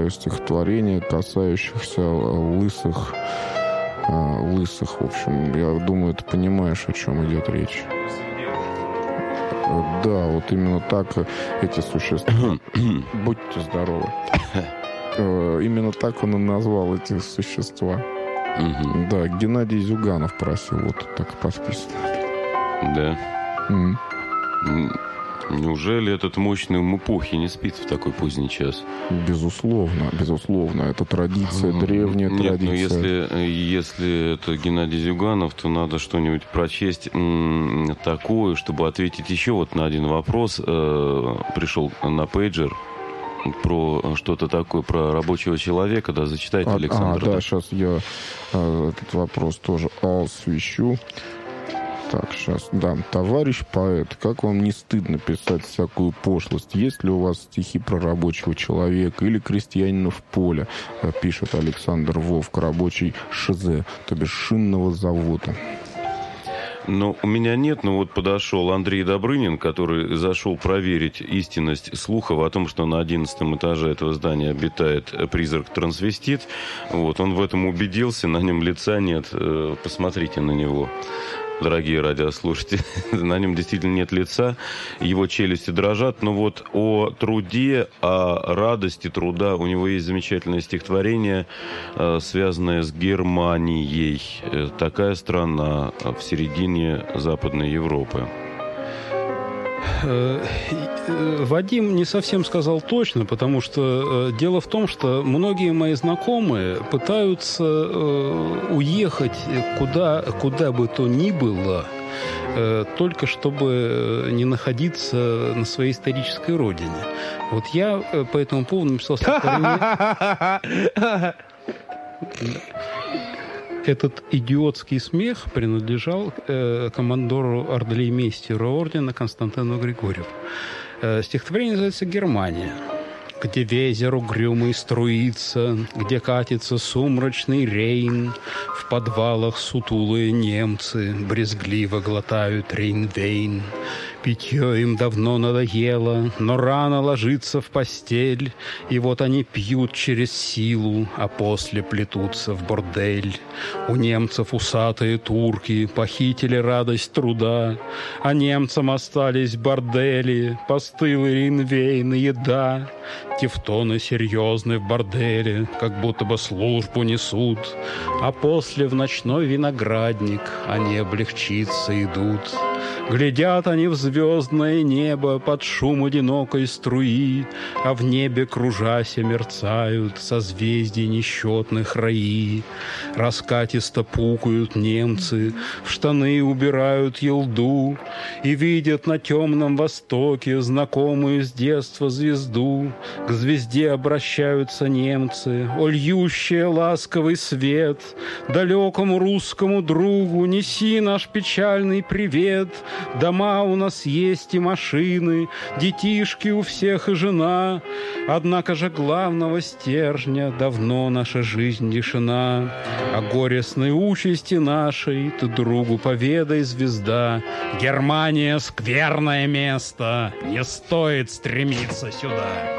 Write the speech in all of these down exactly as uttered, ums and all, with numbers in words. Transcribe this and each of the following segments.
свое стихотворение, касающихся лысых, лысых, в общем, я думаю, ты понимаешь, о чем идет речь. Да, вот именно так эти существа. Будьте здоровы. Именно так он и назвал эти существа. Угу. Да, Геннадий Зюганов просил, вот так подписано. Да. Mm. Неужели этот мощный ум эпохи не спит в такой поздний час? Безусловно, безусловно. Это традиция, mm. древняя Нет, традиция. Ну, если, если это Геннадий Зюганов, то надо что-нибудь прочесть м- такое, чтобы ответить еще вот на один вопрос. Э- пришел на пейджер про что-то такое, про рабочего человека, да, зачитайте, а, Александр. А, да, сейчас я а, этот вопрос тоже освещу. Так, сейчас, да. Товарищ поэт, как вам не стыдно писать всякую пошлость? Есть ли у вас стихи про рабочего человека или крестьянина в поле? Пишет Александр Вовк, рабочий ШЗ, то бишь шинного завода. Ну, у меня нет, но вот подошел Андрей Добрынин, который зашел проверить истинность слухов о том, что на одиннадцатом этаже этого здания обитает призрак-трансвестит. Вот, он в этом убедился, на нем лица нет. Посмотрите на него, дорогие радиослушатели. На нем действительно нет лица, его челюсти дрожат. Но вот о труде, о радости труда у него есть замечательное стихотворение, связанное с Германией. Такая страна в середине Западной Европы. Вадим не совсем сказал точно, потому что э, дело в том, что многие мои знакомые пытаются э, уехать куда, куда бы то ни было, э, только чтобы не находиться на своей исторической родине. Вот я э, по этому поводу написал стихотворение. Этот идиотский смех принадлежал э, командору артиллериймейстеру ордена Константину Григорьеву. Э, стихотворение называется «Германия». Где ветер угрюмый струится, где катится сумрачный Рейн, в подвалах сутулые немцы брезгливо глотают рейнвейн. Питье им давно надоело, но рано ложиться в постель, и вот они пьют через силу, а после плетутся в бордель. У немцев усатые турки похитили радость труда, а немцам остались бордели, постылый рейнвейн и еда. Тевтоны серьезны в борделе, как будто бы службу несут, а после в ночной виноградник они облегчиться идут. Глядят они в звездное небо под шум одинокой струи, а в небе, кружася, мерцают созвездий несчетных раи. Раскатисто пукают немцы, в штаны убирают елду и видят на темном востоке знакомую с детства звезду. К звезде обращаются немцы, о льющая ласковый свет, далекому русскому другу неси наш печальный привет. Дома у нас есть и машины, детишки у всех и жена. Однако же главного стержня давно наша жизнь лишена. О горестной участи нашей ты другу поведай, звезда. Германия — скверное место, не стоит стремиться сюда.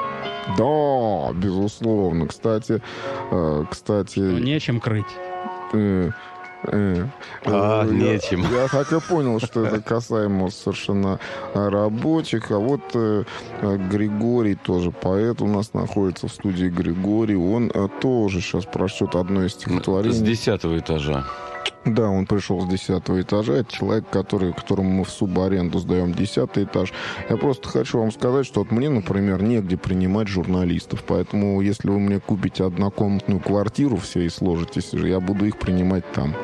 Да, безусловно. Кстати, э, кстати... Ну, нечем крыть. Э, э, а, я, нечем. Я так и понял, что это касаемо совершенно рабочих. А вот э, Григорий, тоже поэт, у нас находится в студии. Григорий, он э, тоже сейчас прочтет одно из стихотворений. С десятого этажа. Да, он пришел с десятого этажа. Это человек, который, которому мы в субаренду сдаем десятый этаж. Я просто хочу вам сказать, что вот мне, например, негде принимать журналистов. Поэтому, если вы мне купите однокомнатную квартиру все и сложитесь, я буду их принимать там.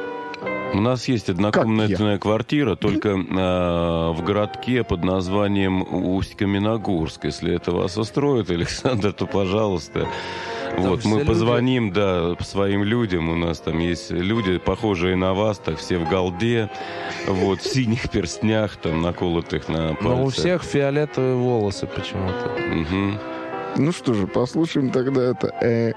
У нас есть однокомнатная квартира, только э, в городке под названием Усть-Каменогорск. Если это вас устроит, Александр, то пожалуйста. Вот, мы позвоним, люди... да, своим людям. У нас там есть люди, похожие на вас, так все в голде, вот, в синих перстнях, там, наколотых на пальцах. Но у всех фиолетовые волосы почему-то. Угу. Ну что же, послушаем тогда это. Э.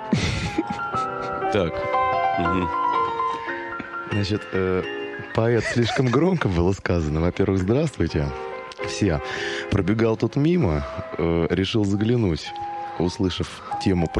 Так. Угу. Значит, э, поэт слишком громко было сказано. Во-первых, здравствуйте все. Пробегал тут мимо, э, решил заглянуть, услышав тему